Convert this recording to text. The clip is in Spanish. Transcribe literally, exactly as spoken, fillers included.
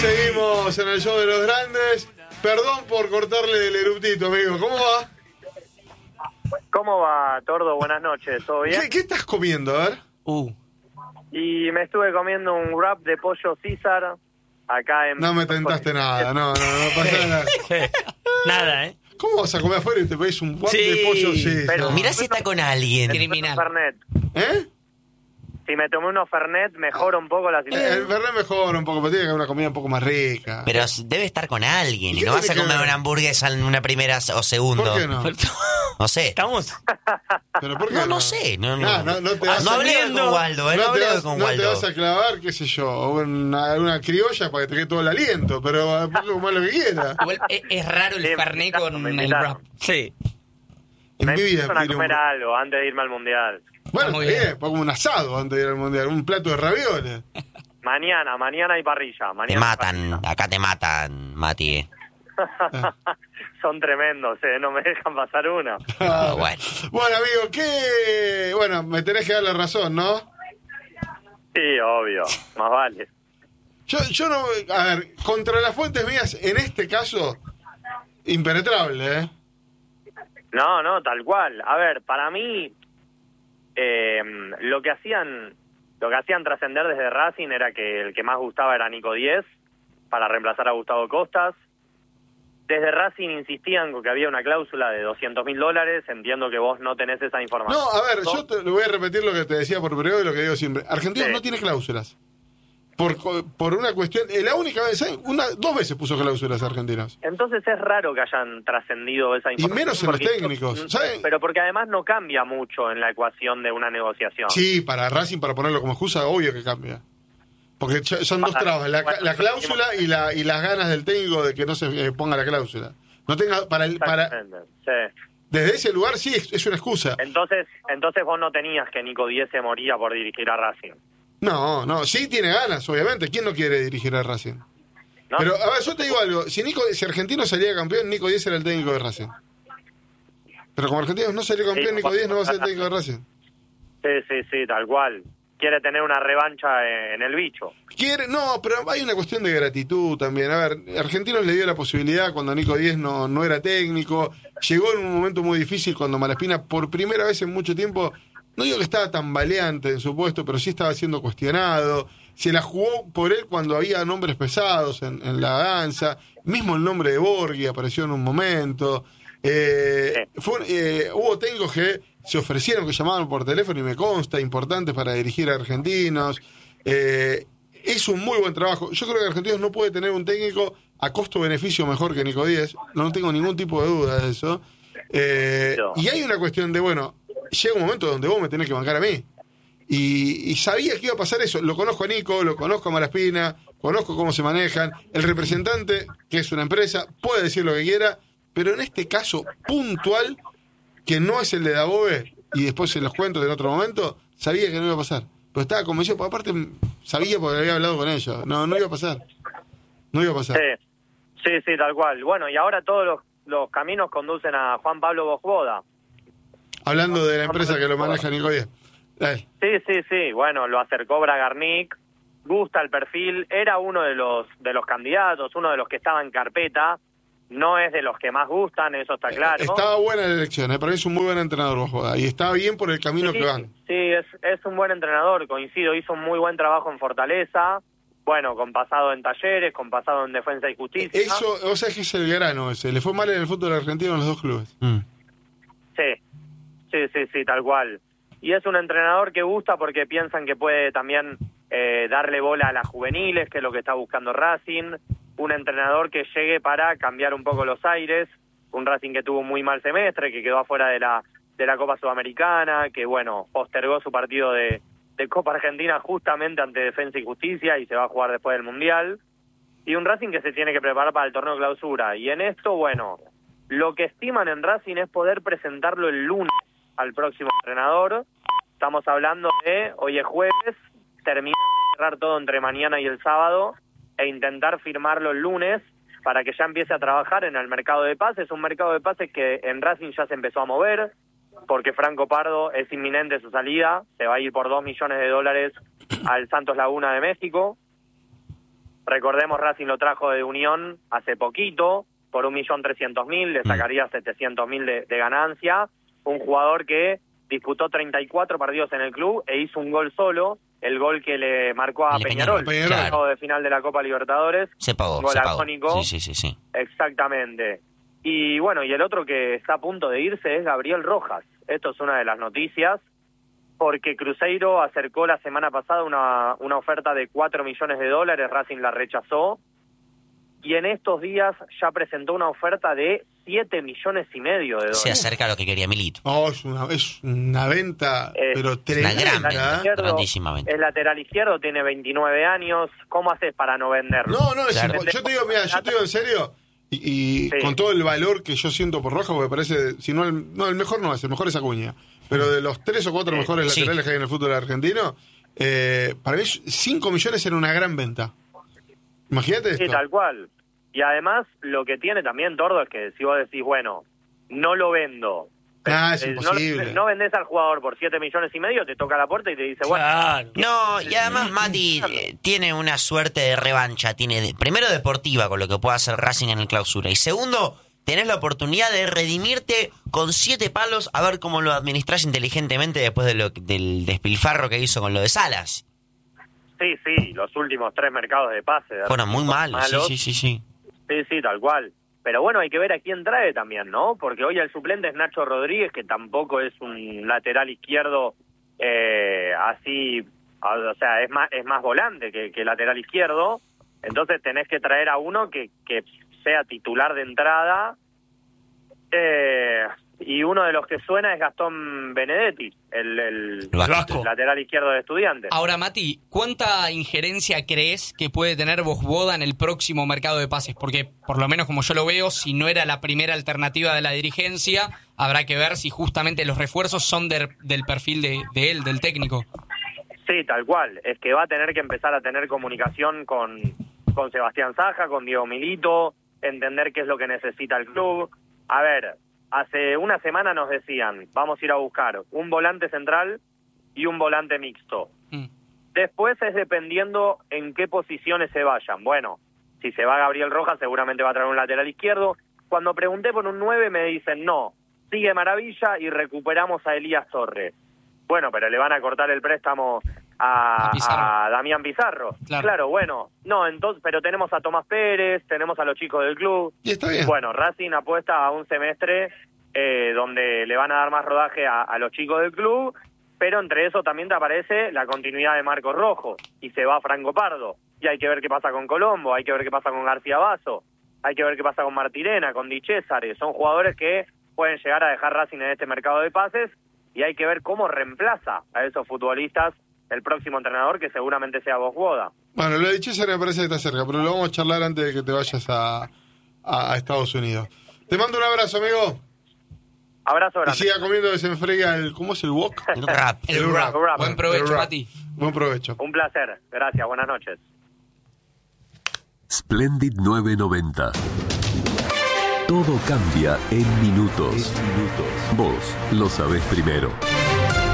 Seguimos en el show de los grandes. Perdón por cortarle el eruptito, amigo. ¿Cómo va? ¿Cómo va, Tordo? Buenas noches, ¿todo bien? ¿Qué, qué estás comiendo? A ver. Uh. Y me estuve comiendo un wrap de pollo César acá en... No me tentaste nada, no, no, no pasa nada. Nada, ¿eh? ¿Cómo vas a comer afuera y te pedís un guap Sí, de pollo? Sí, pero- no. Mirá si está con alguien. Criminal. Fernet. ¿Eh? Si me tomé unos Fernet, mejora un poco la situación. El Fernet mejora un poco, pero tiene que haber una comida un poco más rica. Pero debe estar con alguien. ¿Y Y qué no vas a tiene que comer ver? una hamburguesa en una primera o segundo. ¿Por qué no? No sé. Estamos. ¿Pero por qué No, no sé. No, no. Ah, no, no te Ah, vas no a- hablé con Waldo, ¿eh? No No, te hablé vas, con no te Waldo. vas a clavar, qué sé yo, una, una criolla para que te quede todo el aliento, pero después comer lo que quieras. Igual es, es raro el Sí, me Fernet invitaron, con me el invitaron. wrap. Sí. En Me mi vida. invitaron a quiero- comer algo antes de irme al Mundial. Bueno, Muy está bien. bien, pongo un asado antes de ir al mundial, un plato de ravioles. Mañana, mañana hay parrilla. Te Mañana hay matan. parrilla. Acá te matan, Mati. eh. Son tremendos, eh, no me dejan pasar una. Ah, bueno. Bueno, amigo, ¿qué? Bueno, me tenés que dar la razón, ¿no? Sí, obvio, más vale. Yo, yo no. A ver, contra las fuentes mías, en este caso, impenetrable, ¿eh? No, no, tal cual. A ver, para mí, eh, lo que hacían lo que hacían trascender desde Racing era que el que más gustaba era Nico Díez, para reemplazar a Gustavo Costas. Desde Racing insistían con que había una cláusula de doscientos mil dólares. Entiendo que vos no tenés esa información. No, a ver, yo te, le voy a repetir lo que te decía por periodo y lo que digo siempre. Argentinos Sí. no tiene cláusulas. Por, co- por una cuestión. eh, La única vez, ¿sabes? Una, dos veces puso cláusulas argentinos. Entonces es raro que hayan trascendido esa Y información. menos en los porque- técnicos, ¿saben? Pero porque además no cambia mucho en la ecuación de una negociación. Sí, para Racing, para ponerlo como excusa, obvio que cambia. Porque ch- son dos trabas, la, la cláusula y, la, y las ganas del técnico de que no se eh, ponga la cláusula. No tenga para el, para Exactamente, sí. desde ese lugar sí es, es una excusa. Entonces, entonces vos no tenías que Nico Díez se moría por dirigir a Racing, No, no, sí tiene ganas, obviamente. ¿Quién no quiere dirigir a Racing? ¿no? Pero, a ver, yo te digo algo. Si Nico, si Argentino salía campeón, Nico Díez era el técnico de Racing. Pero como Argentino no salió campeón, Sí, Nico Díez no va a ser el técnico de Racing. Sí, sí, sí, tal cual. Quiere tener una revancha en el bicho. Quiere, no, pero hay una cuestión de gratitud también. A ver, Argentinos le dio la posibilidad cuando Nico Díez no, no era técnico. Llegó en un momento muy difícil cuando Malaspina, por primera vez en mucho tiempo, no digo que estaba tambaleante en su puesto, pero sí estaba siendo cuestionado. Se la jugó por él cuando había nombres pesados en, en la danza. Mismo el nombre de Borghi apareció en un momento. Eh, fue, eh, hubo técnicos que se ofrecieron, que llamaban por teléfono y me consta, importantes para dirigir a argentinos. Eh, es un muy buen trabajo. Yo creo que Argentinos no puede tener un técnico a costo-beneficio mejor que Nico Díez. No tengo ningún tipo de duda de eso. Eh, No. Y hay una cuestión de, bueno, llega un momento donde vos me tenés que bancar a mí. Y, y sabía que iba a pasar eso. Lo conozco a Nico, lo conozco a Malaspina, conozco cómo se manejan. El representante, que es una empresa, puede decir lo que quiera, pero en este caso puntual, que no es el de Dabove, y después se los cuento en otro momento, sabía que no iba a pasar. Pero estaba convencido, porque aparte sabía porque había hablado con ellos. No, no iba a pasar. No iba a pasar. Sí, sí, sí, tal cual. Bueno, y ahora todos los, los caminos conducen a Juan Pablo Bosboda. Hablando de la empresa que lo maneja Nico Díez. Dale. Sí, sí, sí. Bueno, lo acercó Bragarnik. Gusta el perfil. Era uno de los de los candidatos, uno de los que estaba en carpeta. No es de los que más gustan, eso está claro. Estaba buena la elección, ¿eh? Para mí es un muy buen entrenador Bosboda, y está bien por el camino Sí, que van. Sí, es, es un buen entrenador, coincido. Hizo un muy buen trabajo en Fortaleza. Bueno, con pasado en Talleres, con pasado en Defensa y Justicia. Eso, o sea, que es el grano ese. Le fue mal en el fútbol argentino en los dos clubes. Mm. Sí, sí, sí, sí, tal cual. Y es un entrenador que gusta porque piensan que puede también eh, darle bola a las juveniles, que es lo que está buscando Racing. Un entrenador que llegue para cambiar un poco los aires. Un Racing que tuvo un muy mal semestre, que quedó afuera de la de la Copa Sudamericana, que bueno, postergó su partido de, de Copa Argentina justamente ante Defensa y Justicia y se va a jugar después del Mundial. Y un Racing que se tiene que preparar para el torneo de clausura. Y en esto, bueno, lo que estiman en Racing es poder presentarlo el lunes al próximo entrenador. Estamos hablando de, hoy es jueves, terminar de cerrar todo entre mañana y el sábado e intentar firmarlo el lunes para que ya empiece a trabajar en el mercado de pases. Un mercado de pases que en Racing ya se empezó a mover, porque Franco Pardo es inminente su salida, se va a ir por dos millones de dólares al Santos Laguna de México. Recordemos, Racing lo trajo de Unión hace poquito, por un millón trescientos mil, le sacaría setecientos mil de, de ganancia. Un jugador que disputó treinta y cuatro partidos en el club e hizo un gol solo, el gol que le marcó a Le Peñarol, Peñarol, el juego de final de la Copa Libertadores. Se pagó, Un gol se pagó. agónico. Sí, sí, sí, sí. Exactamente. Y bueno, y el otro que está a punto de irse es Gabriel Rojas. Esto es una de las noticias, porque Cruzeiro acercó la semana pasada una, una oferta de cuatro millones de dólares, Racing la rechazó, y en estos días ya presentó una oferta de siete millones y medio de dólares. Se acerca a lo que quería Milito. No, es una, es una venta, Eh, pero Una tremenda. gran lateral venta, izquierdo, grandísima venta. el lateral izquierdo tiene veintinueve años. ¿Cómo haces para no venderlo? No, no, es Claro. impo- yo te digo, mira, yo te digo en serio, y, y Sí. con todo el valor que yo siento por Rojas, porque me parece, si no el, no, el mejor no es, el mejor es Acuña, pero de los tres o cuatro mejores Sí. laterales que hay en el fútbol argentino, eh, para mí cinco millones era una gran venta. Imagínate Sí, esto. tal cual. Y además, lo que tiene también, Tordo, es que si vos decís, bueno, no lo vendo. Ah, es eh, no, imposible. no vendés al jugador por siete millones y medio, te toca la puerta y te dice, bueno, Claro. No, y además Mati eh, tiene una suerte de revancha, tiene de- primero deportiva con lo que puede hacer Racing en el clausura, y segundo, tenés la oportunidad de redimirte con siete palos a ver cómo lo administrás inteligentemente después de lo, del despilfarro que hizo con lo de Salas. sí, sí, los últimos tres mercados de pase. de Fueron muy Racing malos, malos. sí, sí, sí, sí. Sí, sí, tal cual. Pero bueno, hay que ver a quién trae también, ¿no? Porque hoy el suplente es Nacho Rodríguez, que tampoco es un lateral izquierdo eh, así, o sea, es más es más volante que, que lateral izquierdo. Entonces tenés que traer a uno que, que sea titular de entrada. Eh, y uno de los que suena es Gastón Benedetti, el, el, El Vasco. el lateral izquierdo de Estudiantes. Ahora, Mati, ¿cuánta injerencia crees que puede tener Vosboda en el próximo mercado de pases? Porque, por lo menos como yo lo veo, si no era la primera alternativa de la dirigencia, habrá que ver si justamente los refuerzos son de- del perfil de, de él, del técnico. Sí, tal cual. Es que va a tener que empezar a tener comunicación con, con Sebastián Saja, con Diego Milito, entender qué es lo que necesita el club. A ver, hace una semana nos decían, vamos a ir a buscar un volante central y un volante mixto. Mm. Después es dependiendo en qué posiciones se vayan. Bueno, si se va Gabriel Rojas seguramente va a traer un lateral izquierdo. Cuando pregunté por un nueve me dicen, no, sigue Maravilla y recuperamos a Elías Torres. Bueno, pero le van a cortar el préstamo a, A Pizarro. a Damián Pizarro. Claro. bueno, no, entonces, pero tenemos a Tomás Pérez, tenemos a los chicos del club. Y está bien. Bueno, Racing apuesta a un semestre eh, donde le van a dar más rodaje a, a los chicos del club, pero entre eso también te aparece la continuidad de Marcos Rojo y se va Franco Pardo. Y hay que ver qué pasa con Colombo, hay que ver qué pasa con García Basso, hay que ver qué pasa con Martirena, con Di Césare. Son jugadores que pueden llegar a dejar Racing en este mercado de pases y hay que ver cómo reemplaza a esos futbolistas el próximo entrenador, que seguramente sea Vosboda. Bueno, lo de César me parece que está cerca, pero lo vamos a charlar antes de que te vayas a, a, a Estados Unidos. Te mando un abrazo, amigo. Abrazo Y grande. siga comiendo, desenfrega el... ¿Cómo es el wok? El rap. El El rap. rap. Buen El provecho, rap. Mati. Buen provecho. Un placer. Gracias. Buenas noches. Splendid novecientos noventa. Todo cambia en minutos. Vos lo sabés primero.